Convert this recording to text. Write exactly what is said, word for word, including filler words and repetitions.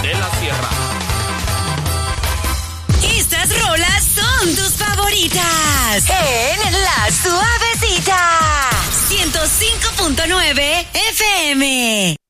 de la Sierra. Estas rolas son tus favoritas en La Suavecita ciento cinco punto nueve F M.